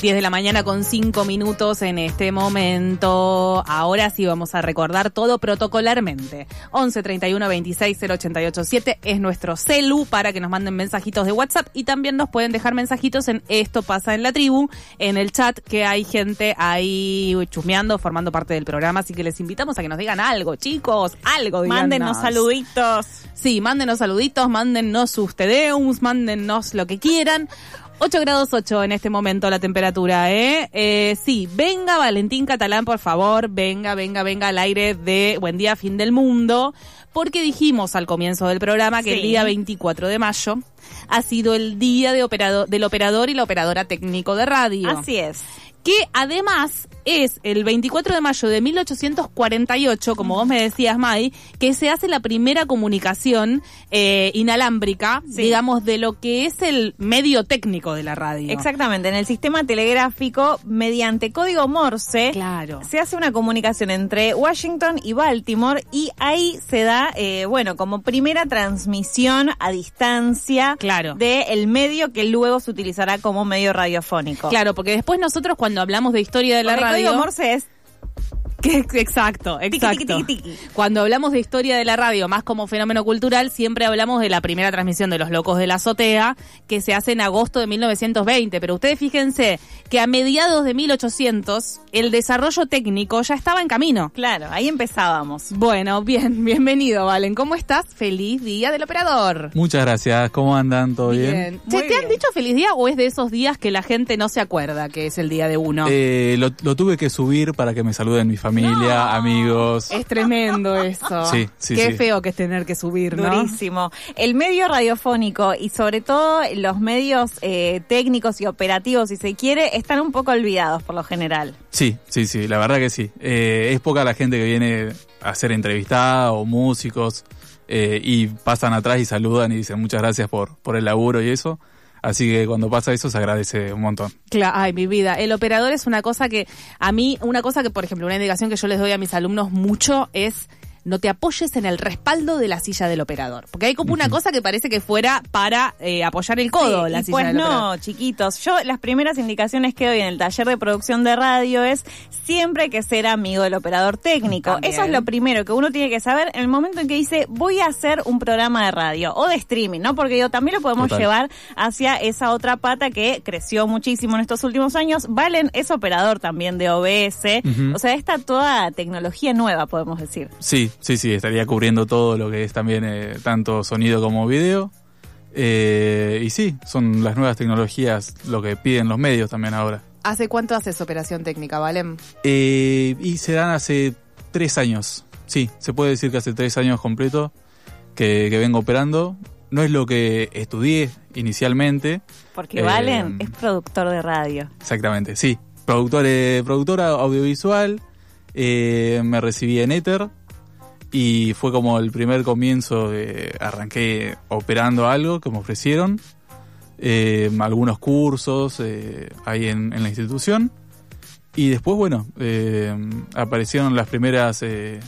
10 de la mañana con 5 minutos en este momento. Ahora sí vamos a recordar todo protocolarmente. 11 31 26 088 7 es nuestro celu para que nos manden mensajitos de WhatsApp y también nos pueden dejar mensajitos en Esto Pasa en la Tribu, en el chat, que hay gente ahí chusmeando, formando parte del programa, así que les invitamos a que nos digan algo, chicos, algo. Mándennos saluditos. Sí, mándenos saluditos, mándennos sus tedeums, mándennos lo que quieran. 8 grados 8 en este momento la temperatura, sí, venga Valentín Catalán, por favor, venga al aire de Buen Día, Fin del Mundo, porque dijimos al comienzo del programa que el día 24 de mayo ha sido el día del operador y la operadora técnico de radio. Así es. Que además es el 24 de mayo de 1848, como vos me decías, May, que se hace la primera comunicación inalámbrica, digamos, de lo que es el medio técnico de la radio. Exactamente, en el sistema telegráfico, mediante código Morse, se hace una comunicación entre Washington y Baltimore y ahí se da, como primera transmisión a distancia del medio que luego se utilizará como medio radiofónico. Claro, porque después nosotros cuando hablamos de historia de la radio... El código Morse es... Exacto. Cuando hablamos de historia de la radio, más como fenómeno cultural, siempre hablamos de la primera transmisión de Los Locos de la Azotea, que se hace en agosto de 1920. Pero ustedes fíjense que a mediados de 1800, el desarrollo técnico ya estaba en camino. Claro, ahí empezábamos. Bueno, bienvenido, Valen. ¿Cómo estás? Feliz Día del Operador. Muchas gracias. ¿Cómo andan? ¿Todo bien? ¿Te han dicho feliz día o es de esos días que la gente no se acuerda que es el día de uno? Lo tuve que subir para que me saluden mi familia, amigos. Es tremendo eso. Sí. Qué feo que es tener que subir, ¿no? Durísimo. El medio radiofónico y sobre todo los medios técnicos y operativos, si se quiere, están un poco olvidados por lo general. Sí, la verdad que sí. Es poca la gente que viene a ser entrevistada o músicos y pasan atrás y saludan y dicen muchas gracias por el laburo y eso. Así que cuando pasa eso se agradece un montón. Claro, ay, mi vida. El operador es una cosa que, por ejemplo, una indicación que yo les doy a mis alumnos mucho es: no te apoyes en el respaldo de la silla del operador. Porque hay como una cosa que parece que fuera para apoyar el codo, la silla del operador. Pues no, chiquitos. Yo las primeras indicaciones que doy en el taller de producción de radio es siempre hay que ser amigo del operador técnico. También. Eso es lo primero que uno tiene que saber en el momento en que dice voy a hacer un programa de radio o de streaming, ¿no? Porque también lo podemos llevar hacia esa otra pata que creció muchísimo en estos últimos años. Valen es operador también de OBS. O sea, está toda tecnología nueva, podemos decir. Sí, estaría cubriendo todo lo que es también tanto sonido como video. Y sí, son las nuevas tecnologías lo que piden los medios también ahora. ¿Hace cuánto haces operación técnica, Valen? Y se dan hace 3 años. Sí, se puede decir que hace 3 años completo que vengo operando. No es lo que estudié inicialmente. Porque Valen es productor de radio. Exactamente, sí. Productora audiovisual. Me recibí en Éter. Y fue como el primer comienzo, arranqué operando algo que me ofrecieron, algunos cursos ahí en la institución. Y después, aparecieron las primeras...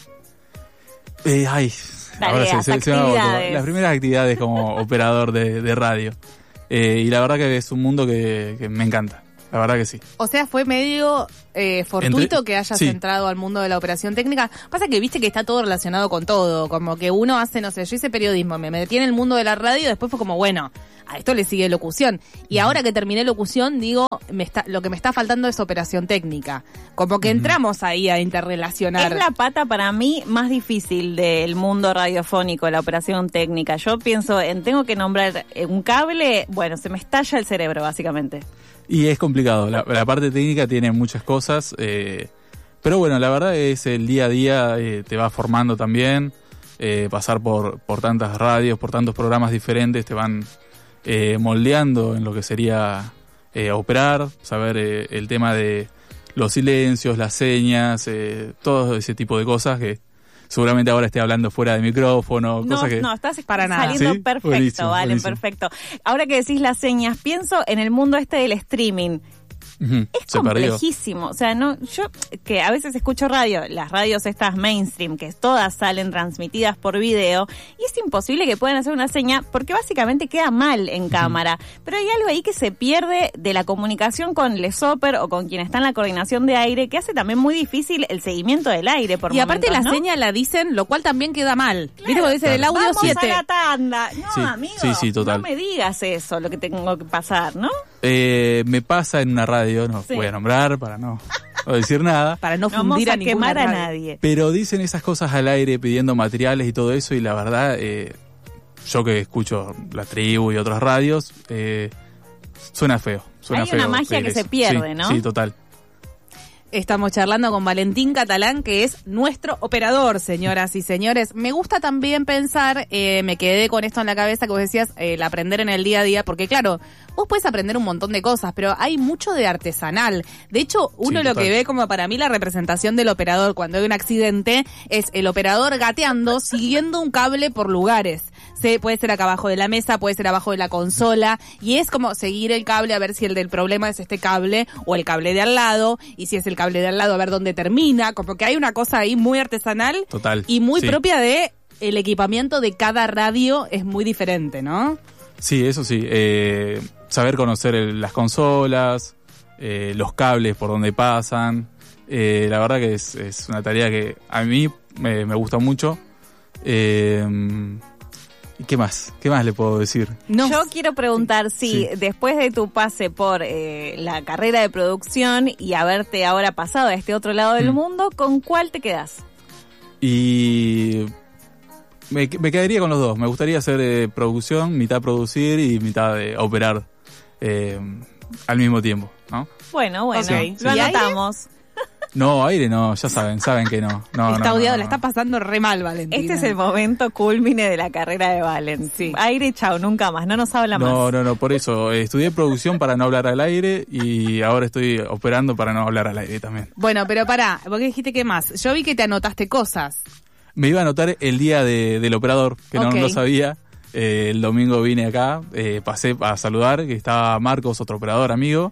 las primeras actividades como operador de radio. Y la verdad que es un mundo que me encanta. La verdad que sí. O sea, fue medio fortuito que hayas entrado al mundo de la operación técnica. Pasa que viste que está todo relacionado con todo. Como que uno hace, no sé, yo hice periodismo, me metí en el mundo de la radio y después fue como, bueno, a esto le sigue locución. Y ahora que terminé locución, digo, lo que me está faltando es operación técnica. Como que entramos ahí a interrelacionar. Es la pata para mí más difícil del mundo radiofónico, la operación técnica. Yo pienso tengo que nombrar un cable, se me estalla el cerebro, básicamente. Y es complicado, la parte técnica tiene muchas cosas, pero bueno, la verdad es el día a día te va formando también, pasar por tantas radios, por tantos programas diferentes, te van moldeando en lo que sería operar, saber el tema de los silencios, las señas, todo ese tipo de cosas que seguramente ahora esté hablando fuera de micrófono, cosas que... No, estás saliendo perfecto, buenísimo, Valen, buenísimo. Perfecto. Ahora que decís las señas, pienso en el mundo del streaming. Es complejísimo. O sea, no, yo que a veces escucho radio, las radios estas mainstream, que todas salen transmitidas por video, y es imposible que puedan hacer una seña porque básicamente queda mal en cámara. Pero hay algo ahí que se pierde de la comunicación con Les Opper o con quien está en la coordinación de aire, que hace también muy difícil el seguimiento del aire por momentos, aparte la ¿no? seña la dicen, lo cual también queda mal. Claro. ¿Viste cuando dice el audio Vamos 7? A la tanda. No, amigo, sí, total. no me digas eso, lo que tengo que pasar, ¿no? Me pasa en una radio, no voy a nombrar para no decir nada. Para no fundir a quemar a nadie. Pero dicen esas cosas al aire pidiendo materiales y todo eso, y la verdad, yo que escucho La Tribu y otras radios, suena feo. Hay una magia que se pierde, ¿no? Sí, total. Estamos charlando con Valentín Catalán, que es nuestro operador, señoras y señores. Me gusta también pensar, me quedé con esto en la cabeza que vos decías, el aprender en el día a día, porque claro, vos puedes aprender un montón de cosas, pero hay mucho de artesanal. De hecho, uno lo que ve como para mí la representación del operador cuando hay un accidente es el operador gateando, siguiendo un cable por lugares. Puede ser acá abajo de la mesa, puede ser abajo de la consola, y es como seguir el cable a ver si el del problema es este cable o el cable de al lado, y si es el cable de al lado a ver dónde termina, como que hay una cosa ahí muy artesanal. Total. Y muy propia de el equipamiento de cada radio, es muy diferente, ¿no? Sí, eso sí, saber conocer las consolas, los cables por donde pasan, la verdad que es una tarea que a mí me gusta mucho. ¿Qué más? ¿Qué más le puedo decir? Yo quiero preguntar si después de tu pase por la carrera de producción y haberte ahora pasado a este otro lado del mundo, ¿con cuál te quedás? Y me quedaría con los dos. Me gustaría hacer producción, mitad producir y mitad operar al mismo tiempo, ¿no? Bueno, Okay. Lo anotamos. No, aire no, ya saben que no. Está odiado, la está pasando re mal, Valentina. Este es el momento culmine de la carrera de Valen. Sí. Aire, chao, nunca más, no nos habla más. No, por eso. Estudié producción para no hablar al aire y ahora estoy operando para no hablar al aire también. Bueno, pero pará, porque dijiste que más. Yo vi que te anotaste cosas. Me iba a anotar el día del operador, que no lo sabía. El domingo vine acá, pasé a saludar, que estaba Marcos, otro operador amigo.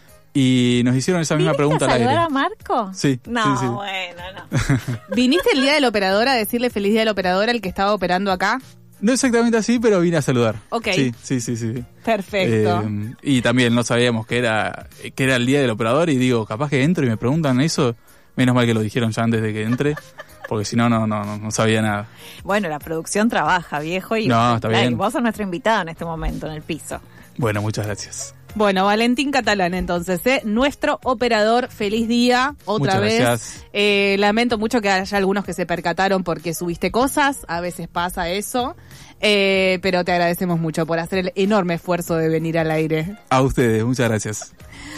Y nos hicieron esa misma pregunta al aire. ¿Saludar a Marco? Sí. No, sí. bueno, no. ¿Viniste el día del operador a decirle feliz día del operador al que estaba operando acá? No exactamente así, pero vine a saludar. Ok. Sí. Perfecto. Y también no sabíamos que era el día del operador y digo, capaz que entro y me preguntan eso. Menos mal que lo dijeron ya antes de que entre, porque si no sabía nada. Bueno, la producción trabaja, viejo. Y no, está bien. Vos sos nuestro invitado en este momento en el piso. Bueno, muchas gracias. Bueno, Valentín Catalán, entonces, nuestro operador, feliz día, otra Muchas vez. Gracias. Lamento mucho que haya algunos que se percataron porque subiste cosas, a veces pasa eso, pero te agradecemos mucho por hacer el enorme esfuerzo de venir al aire. A ustedes, muchas gracias.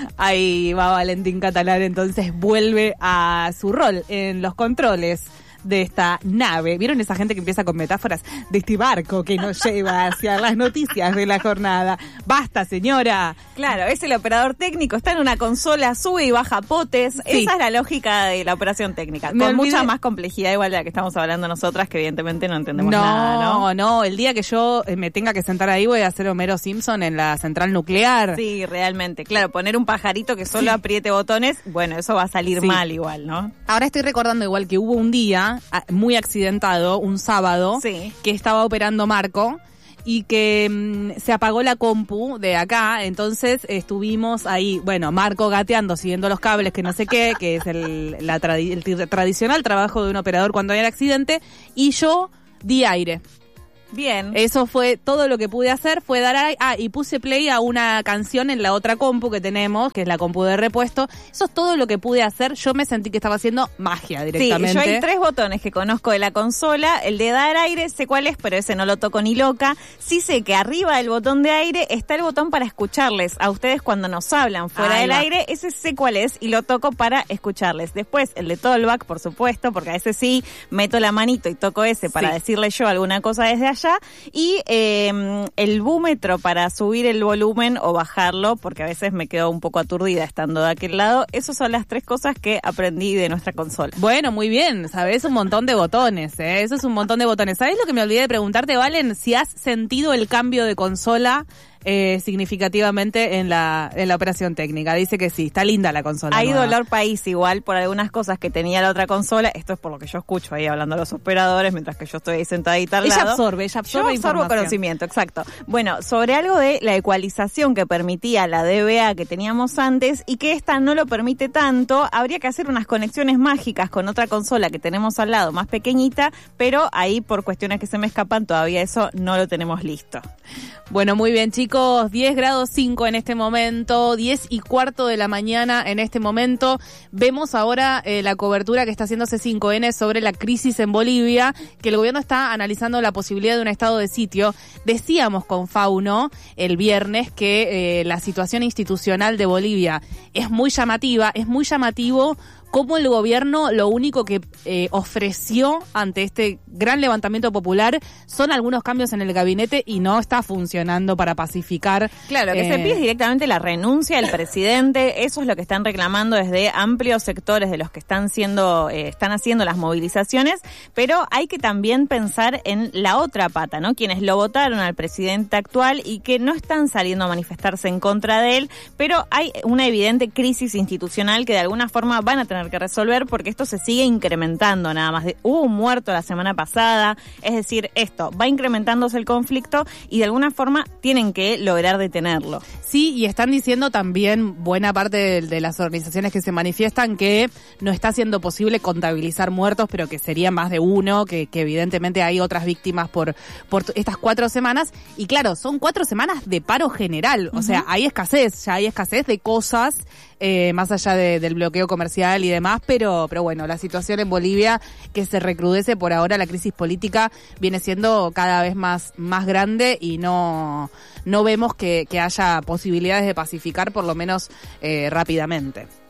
Ahí va Valentín Catalán, entonces vuelve a su rol en los controles de esta nave. ¿Vieron esa gente que empieza con metáforas de este barco que nos lleva hacia las noticias de la jornada? ¡Basta, señora! Claro, es el operador técnico, está en una consola, sube y baja potes. Sí. Esa es la lógica de la operación técnica. Con mucha más complejidad igual de la que estamos hablando nosotras, que evidentemente no entendemos nada, ¿no? No, el día que yo me tenga que sentar ahí voy a hacer Homero Simpson en la central nuclear. Sí, realmente. Claro, poner un pajarito que solo apriete botones, bueno, eso va a salir mal igual, ¿no? Ahora estoy recordando igual que hubo un día muy accidentado, un sábado, que estaba operando Marco y que se apagó la compu de acá, entonces estuvimos ahí, bueno, Marco gateando, siguiendo los cables, que no sé qué, que es el tradicional trabajo de un operador cuando hay el accidente, y yo di aire. Bien. Eso fue todo lo que pude hacer, fue dar aire. Y puse play a una canción en la otra compu que tenemos, que es la compu de repuesto. Eso es todo lo que pude hacer. Yo me sentí que estaba haciendo magia directamente. Sí, yo hay 3 botones que conozco de la consola. El de dar aire, sé cuál es, pero ese no lo toco ni loca. Sí sé que arriba del botón de aire está el botón para escucharles a ustedes cuando nos hablan fuera del aire. Ese sé cuál es y lo toco para escucharles. Después, el de Tollback, por supuesto, porque a veces sí meto la manito y toco ese para decirle yo alguna cosa desde allá. Y el búmetro para subir el volumen o bajarlo, porque a veces me quedo un poco aturdida estando de aquel lado. Esas son las 3 cosas que aprendí de nuestra consola. Bueno, muy bien, sabes un montón de botones, eso es un montón de botones. ¿Sabes lo que me olvidé de preguntarte, Valen? Si has sentido el cambio de consola significativamente en la operación técnica. Dice que sí, está linda la consola. Hay nueva. dolor país igual por algunas cosas que tenía la otra consola. Esto es por lo que yo escucho ahí hablando a los operadores mientras que yo estoy ahí sentadita al lado. Ella absorbe Yo absorbo información. conocimiento, exacto. Bueno, sobre algo de la ecualización que permitía la DVA que teníamos antes y que esta no lo permite tanto, habría que hacer unas conexiones mágicas con otra consola que tenemos al lado, más pequeñita, pero ahí por cuestiones que se me escapan todavía eso no lo tenemos listo. Bueno, muy bien, chicos, 10 grados 5 en este momento, 10:15 de la mañana en este momento. Vemos ahora la cobertura que está haciendo C5N sobre la crisis en Bolivia, que el gobierno está analizando la posibilidad de un estado de sitio. Decíamos con Fauno el viernes que la situación institucional de Bolivia es muy llamativa, es muy llamativo cómo el gobierno lo único que ofreció ante este gran levantamiento popular son algunos cambios en el gabinete y no está funcionando para pacificar. Claro, que se pide directamente la renuncia del presidente, eso es lo que están reclamando desde amplios sectores de los que están haciendo las movilizaciones, pero hay que también pensar en la otra pata, ¿no? Quienes lo votaron al presidente actual y que no están saliendo a manifestarse en contra de él, pero hay una evidente crisis institucional que de alguna forma van a tener que resolver porque esto se sigue incrementando nada más. Hubo un muerto la semana pasada, es decir, esto va incrementándose el conflicto y de alguna forma tienen que lograr detenerlo. Sí, y están diciendo también buena parte de las organizaciones que se manifiestan que no está siendo posible contabilizar muertos, pero que serían más de uno, que evidentemente hay otras víctimas por estas 4 semanas. Y claro, son 4 semanas de paro general, o sea, hay escasez de cosas, más allá del bloqueo comercial y demás, pero bueno, la situación en Bolivia que se recrudece por ahora, la crisis política viene siendo cada vez más grande y no vemos que haya posibilidades de pacificar por lo menos rápidamente.